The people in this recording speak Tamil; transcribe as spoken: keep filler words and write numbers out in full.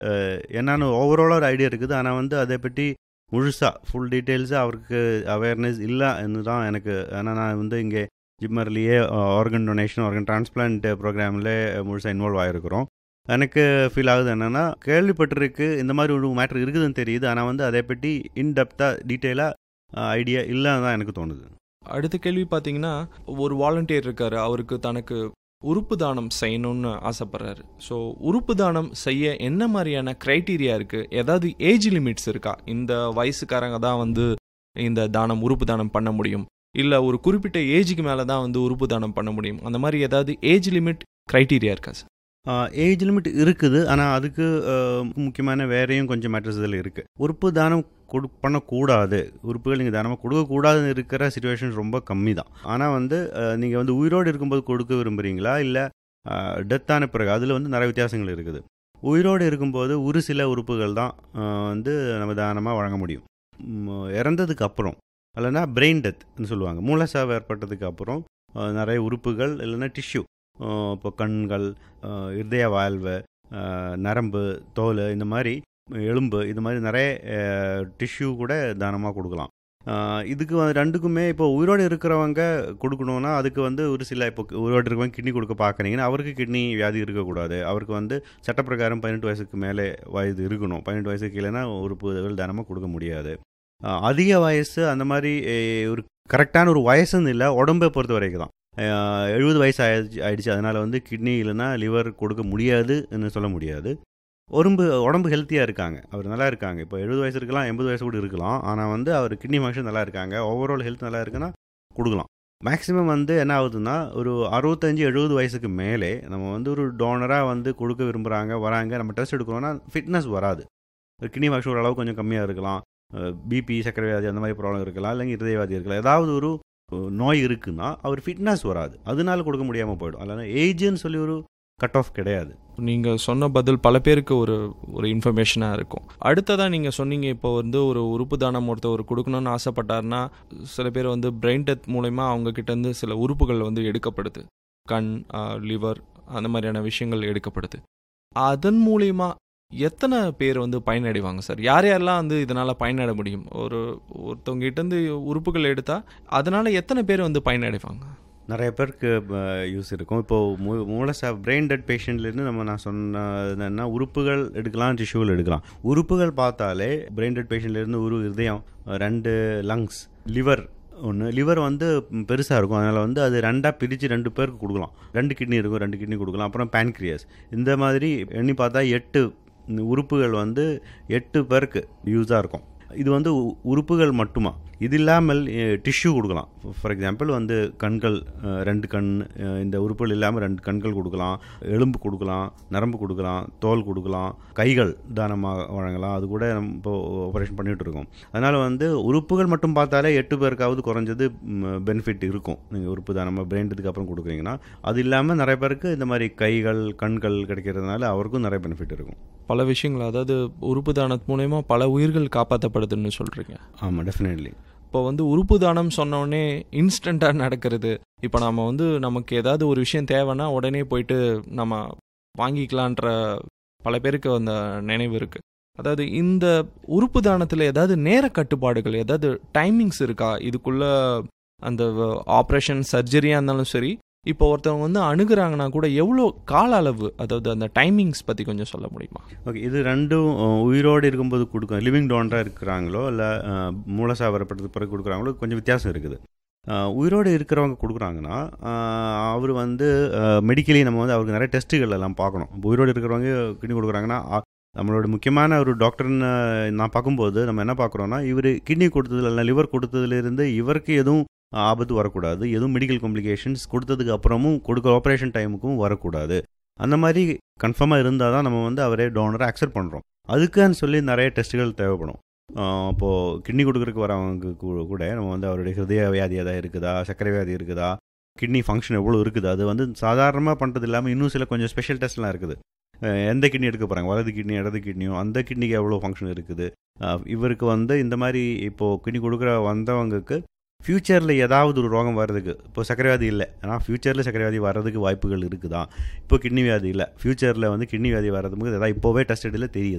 என்னன்னு ஓவராலாக ஒரு ஐடியா இருக்குது. ஆனால் வந்து அதை பற்றி முழுசாக ஃபுல் டீட்டெயில்ஸாக அவருக்கு அவேர்னஸ் இல்லைன்னு தான் எனக்கு. ஏன்னா நான் வந்து இங்கே ஜிம்மர்லேயே ஆர்கன் டொனேஷன் ஆர்கன் டிரான்ஸ்பிளான்ட் ப்ரோக்ராமில் முழுசாக இன்வால்வ் ஆகிருக்கிறோம். எனக்கு ஃபீல் ஆகுது என்னென்னா, கேள்விப்பட்டிருக்கு இந்த மாதிரி ஒரு மேட்ரு இருக்குதுன்னு தெரியுது, ஆனால் வந்து அதை பற்றி இன்டெப்த்தாக டீட்டெயிலாக ஐடியா இல்லைன்னு தான் எனக்கு தோணுது. அடுத்த கேள்வி பார்த்தீங்கன்னா, ஒரு வாலண்டியர் இருக்கார், அவருக்கு தனக்கு உறுப்பு தானம் செய்யணும்னு ஆசைப்படுறாரு. ஸோ உறுப்பு தானம் செய்ய என்ன மாதிரியான க்ரைட்டீரியா இருக்குது? ஏதாவது ஏஜ் லிமிட்ஸ் இருக்கா? இந்த வயசுக்காரங்க தான் வந்து இந்த தானம் உறுப்பு தானம் பண்ண முடியும், இல்லை ஒரு குறிப்பிட்ட ஏஜுக்கு மேலே தான் வந்து உறுப்பு தானம் பண்ண முடியும், அந்த மாதிரி ஏதாவது ஏஜ் லிமிட் க்ரைட்டீரியா இருக்கா சார்? ஏஜ் லிமிட் இருக்குது, ஆனால் அதுக்கு முக்கியமான வேறையும் கொஞ்சம் மேட்டர்ஸ் இதில் இருக்குது. உறுப்பு தானம் கொடு பண்ணக்கூடாது, உறுப்புகள் நீங்கள் தானமாக கொடுக்கக்கூடாதுன்னு இருக்கிற சிச்சுவேஷன் ரொம்ப கம்மி தான். ஆனால் வந்து நீங்கள் வந்து உயிரோடு இருக்கும்போது கொடுக்க விரும்புகிறீங்களா இல்லை டெத்தான பிறகு, அதில் வந்து நிறைய வித்தியாசங்கள் இருக்குது. உயிரோடு இருக்கும்போது ஒரு சில உறுப்புகள் தான் வந்து நம்ம தானமாக வழங்க முடியும். இறந்ததுக்கு அப்புறம் இல்லைன்னா பிரெயின் டெத்னு சொல்லுவாங்க, மூளைசாவு ஏற்பட்டதுக்கு அப்புறம் நிறைய உறுப்புகள் இல்லைன்னா டிஷ்யூ, இப்போ கண்கள், இருதய வாழ்வு, நரம்பு, தோல், இந்த மாதிரி எலும்பு, இது மாதிரி நிறைய டிஷ்யூ கூட தானமாக கொடுக்கலாம். இதுக்கு வந்து ரெண்டுக்குமே இப்போ உயிரோடு இருக்கிறவங்க கொடுக்கணுன்னா அதுக்கு வந்து ஒரு சில, இப்போ உயிரோடு இருக்கிறவங்க கிட்னி கொடுக்க பார்க்குறீங்கன்னா அவருக்கு கிட்னி வியாதி இருக்கக்கூடாது, அவருக்கு வந்து சட்டப்பிரகாரம் பதினெட்டு வயசுக்கு மேலே வயது இருக்கணும். பதினெட்டு வயசுக்கு கீழேனா உறுப்புகள் தானமாக கொடுக்க முடியாது. அதிக வயசு அந்த மாதிரி ஒரு கரெக்டான ஒரு வயசுன்னு இல்லை, உடம்பை பொறுத்த வரைக்கும் தான். எழுபது வயசு ஆயிடுச்சு ஆயிடுச்சு அதனால் வந்து கிட்னி இல்லைன்னா லிவர் கொடுக்க முடியாதுன்னு சொல்ல முடியாது. உடம்பு உடம்பு ஹெல்த்தியாக இருக்காங்க, அவர் நல்லா இருக்காங்க, இப்போ எழுபது வயசு இருக்கலாம், எண்பது வயசு கூட இருக்கலாம், ஆனால் வந்து அவர் கிட்னி ஃபங்க்ஷன் நல்லா இருக்காங்க, ஓவரால் ஹெல்த் நல்லா இருக்குன்னா கொடுக்கலாம். மேக்ஸிமம் வந்து என்ன ஆகுதுன்னா, ஒரு அறுபத்தஞ்சு எழுபது வயசுக்கு மேலே நம்ம வந்து ஒரு டோனராக வந்து கொடுக்க விரும்புகிறாங்க, வராங்க, நம்ம டெஸ்ட் எடுக்கிறோன்னா ஃபிட்னஸ் வராது. கிட்னி ஃபங்க்ஷன் ஓரளவு கொஞ்சம் கம்மியாக இருக்கலாம், பிபி சர்க்கரை வியாதி அந்த மாதிரி ப்ராப்ளம் இருக்கலாம், இல்லைங்க இருதயவாதி இருக்கலாம், ஏதாவது ஒரு நோய் இருக்குன்னா அவர் ஃபிட்னஸ் வராது, அதனால கொடுக்க முடியாமல் போயிடும். அதனால் ஏஜ்னு சொல்லி ஒரு கட் ஆஃப் கிடையாது. நீங்கள் சொன்ன பதில் பல பேருக்கு ஒரு ஒரு இன்ஃபர்மேஷனாக இருக்கும். அடுத்ததாக நீங்கள் சொன்னீங்க, இப்போ வந்து ஒரு உறுப்பு தானம் ஒருத்தர் கொடுக்கணும்னு ஆசைப்பட்டார்னா சில பேர் வந்து பிரெயின் டெத் மூலமா அவங்கக்கிட்டேருந்து சில உறுப்புகள் வந்து எடுக்கப்படுது, கண், லிவர், அந்த மாதிரியான விஷயங்கள் எடுக்கப்படுது. அதன் மூலமா எத்தனை பேர் வந்து பயனடைவாங்க சார்? யார் யாரெல்லாம் வந்து இதனால் பயனட முடியும்? ஒரு ஒருத்தவங்க கிட்டேருந்து உறுப்புகள் எடுத்தால் அதனால் எத்தனை பேர் வந்து பயனடைவாங்க? நிறைய பேருக்கு யூஸ் இருக்கும். இப்போது மூ மூலசா பிரெயின் டெட் பேஷண்ட்லேருந்து நம்ம நான் சொன்ன என்னென்னா உறுப்புகள் எடுக்கலாம், டிஷ்யூகள் எடுக்கலாம். உறுப்புகள் பார்த்தாலே பிரெயின் டெட் பேஷண்ட்லேருந்து ஒரு இருதயம், ரெண்டு லங்ஸ், லிவர் ஒன்று. லிவர் வந்து பெருசாக இருக்கும், அதனால் வந்து அது ரெண்டாக பிரித்து ரெண்டு பேருக்கு கொடுக்கலாம். ரெண்டு கிட்னி இருக்கும், ரெண்டு கிட்னி கொடுக்கலாம். அப்புறம் பேன்க்ரியாஸ், இந்த மாதிரி எண்ணி பார்த்தா எட்டு உறுப்புகள் வந்து எட்டு பேருக்கு யூஸாக இருக்கும். இது வந்து உறுப்புகள் மட்டுமா, இது இல்லாமல் டிஷ்யூ கொடுக்கலாம். ஃபார் எக்ஸாம்பிள் வந்து கண்கள், ரெண்டு கண், இந்த உறுப்புகள் இல்லாமல் ரெண்டு கண்கள் கொடுக்கலாம், எலும்பு கொடுக்கலாம், நரம்பு கொடுக்கலாம், தோல் கொடுக்கலாம், கைகள் தானமாக வழங்கலாம். அது கூட நம்ம இப்போ ஆப்ரேஷன் பண்ணிகிட்டு இருக்கோம். அதனால் வந்து உறுப்புகள் மட்டும் பார்த்தாலே எட்டு பேருக்காவது குறைஞ்சது பெனிஃபிட் இருக்கும். நீங்கள் உறுப்பு தானமாக பிரெயின்டுக்கு அப்புறம் கொடுக்குறீங்கன்னா. அது இல்லாமல் நிறைய பேருக்கு இந்த மாதிரி கைகள், கண்கள் கிடைக்கிறதுனால அவருக்கும் நிறைய பெனிஃபிட் இருக்கும். பல விஷயங்கள், அதாவது உறுப்பு தானத்து மூலமா பல உயிர்கள் காப்பாற்றப்படுதுன்னு சொல்கிறீங்க. ஆமாம், டெஃபினெட்லி. இப்போ வந்து உறுப்பு தானம் சொன்னோடனே இன்ஸ்டண்ட்டாக நடக்கிறது. இப்போ நம்ம வந்து நமக்கு ஏதாவது ஒரு விஷயம் தேவைன்னா உடனே போயிட்டு நம்ம வாங்கிக்கலான்ற பல பேருக்கு அந்த நினைவு இருக்குது. அதாவது இந்த உறுப்பு தானத்தில் ஏதாவது நேர கட்டுப்பாடுகள், ஏதாவது டைமிங்ஸ் இருக்கா? இதுக்குள்ளே அந்த ஆப்ரேஷன் சர்ஜரியாக இருந்தாலும் சரி, இப்போ ஒருத்தவங்க வந்து அணுகுறாங்கன்னா கூட எவ்வளோ கால அளவு, அதாவது அந்த டைமிங்ஸ் பற்றி கொஞ்சம் சொல்ல முடியுமா? ஓகே, இது ரெண்டும் உயிரோடு இருக்கும்போது கொடுக்கும், லிவிங் டோனராக இருக்கிறாங்களோ இல்லை மூலசாவு வரப்பட்டதுக்கு பிறகு கொடுக்குறாங்களோ கொஞ்சம் வித்தியாசம் இருக்குது. உயிரோடு இருக்கிறவங்க கொடுக்குறாங்கன்னா அவர் வந்து மெடிக்கலி நம்ம வந்து அவருக்கு நிறைய டெஸ்ட்டுகள் எல்லாம் பார்க்கணும். உயிரோடு இருக்கிறவங்க கிட்னி கொடுக்குறாங்கன்னா நம்மளோட முக்கியமான ஒரு டாக்டர்னு நான் பார்க்கும்போது நம்ம என்ன பார்க்குறோன்னா, இவர் கிட்னி கொடுத்ததுல இல்லை லிவர் கொடுத்ததுலேருந்து இவருக்கு எதுவும் ஆபத்து வரக்கூடாது, எதுவும் மெடிக்கல் காம்ப்ளிகேஷன்ஸ் கொடுத்ததுக்கு அப்புறமும் கொடுக்குற ஆப்ரேஷன் டைமுக்கும் வரக்கூடாது. அந்த மாதிரி கன்ஃபார்மாக இருந்தால் தான் நம்ம வந்து அவரே டோனரை அக்செப்ட் பண்ணுறோம். அதுக்குன்னு சொல்லி நிறைய டெஸ்ட்டுகள் தேவைப்படும். இப்போது கிட்னி கொடுக்குறதுக்கு வரவங்க கூட நம்ம வந்து அவருடைய ஹிருதய வியாதி எதாவது இருக்குதா, சர்க்கரை வியாதி இருக்குதா, கிட்னி ஃபங்க்ஷன் எவ்வளோ இருக்குது, அது வந்து சாதாரணமாக பண்ணுறது இல்லாமல் இன்னும் சில கொஞ்சம் ஸ்பெஷல் டெஸ்ட்லாம் இருக்குது. எந்த கிட்னி எடுக்க போகிறாங்க, வலது கிட்னி இடது கிட்னியும், அந்த கிட்னிக்கு எவ்வளோ ஃபங்க்ஷன் இருக்குது, இவருக்கு வந்து இந்த மாதிரி இப்போது கிட்னி கொடுக்குற வந்தவங்களுக்கு ஃப்யூச்சரில் ஏதாவது ஒரு ரோகம் வர்றதுக்கு, இப்போ சர்க்கரை வியாதி இல்லை ஆனால் ஃப்யூச்சரில் சர்க்கரை வியாதி வர்றதுக்கு வாய்ப்புகள் இருக்குதா, இப்போ கிட்னி வியாதி இல்லை ஃப்யூச்சரில் வந்து கிட்னி வியாதி வர்றதுக்கு ஏதாவது இப்போவே டெஸ்ட் எடுல தெரியுது.